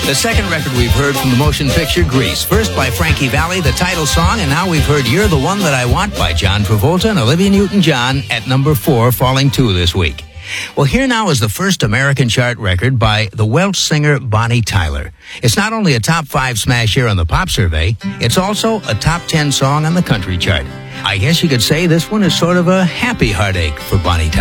The second record we've heard from the motion picture Grease. First by Frankie Valli, the title song, and now we've heard You're the One That I Want by John Travolta and Olivia Newton-John at number 4, falling 2 this week. Well, here now is the first American chart record by the Welsh singer Bonnie Tyler. It's not only a top 5 smash here on the Pop Survey, it's also a top 10 song on the country chart. I guess you could say this one is sort of a happy heartache for Bonnie Tyler.